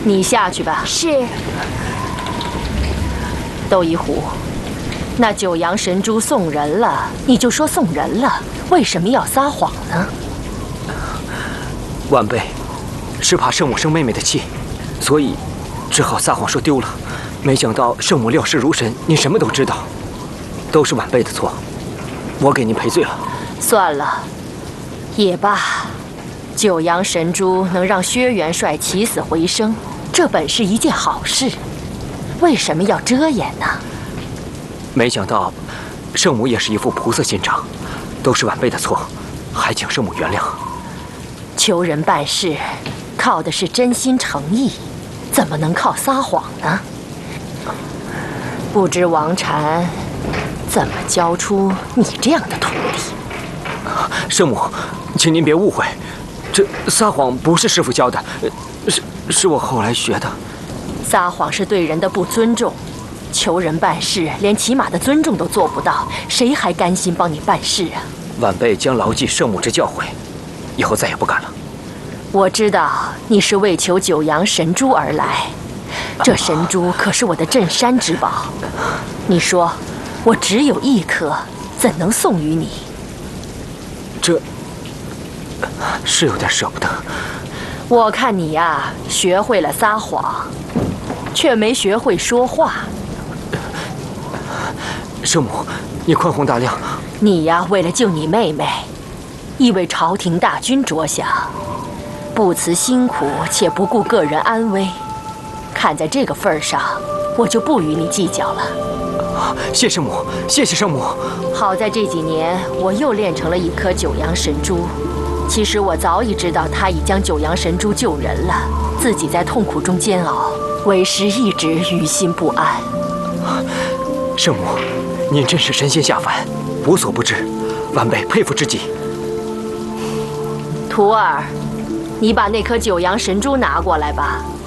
你下去吧。 是。 窦一虎，那九阳神珠送人了，你就说送人了，为什么要撒谎呢？ 晚辈是怕圣母生妹妹的气，所以只好撒谎说丢了。没想到圣母料事如神，您什么都知道，都是晚辈的错，我给您赔罪了。 算了，也罢。九阳神珠能让薛元帅起死回生，这本是一件好事，为什么要遮掩呢？ 没想到圣母也是一副菩萨心肠，都是晚辈的错，还请圣母原谅。 求人办事，靠的是真心诚意，怎么能靠撒谎呢？不知王禅怎么教出你这样的徒弟？ 圣母，请您别误会，这撒谎不是师父教的，是我后来学的。 撒谎是对人的不尊重，求人办事连起码的尊重都做不到，谁还甘心帮你办事啊？ 晚辈将牢记圣母之教诲，以后再也不敢了。 我知道你是为求九阳神珠而来，这神珠可是我的镇山之宝。你说，我只有一颗，怎能送与你？ 这是有点舍不得。 我看你呀，学会了撒谎，却没学会说话。 圣母，你宽宏大量。 你呀，为了救你妹妹，亦为朝廷大军着想，不辞辛苦且不顾个人安危。看在这个份上，我就不与你计较了。 谢圣母，谢谢圣母。 好在这几年我又练成了一颗九阳神珠。其实我早已知道他已将九阳神珠救人了，自己在痛苦中煎熬，为师一直于心不安。 圣母，您真是神仙下凡，无所不知，晚辈佩服至极。 徒儿，你把那颗九阳神珠拿过来吧。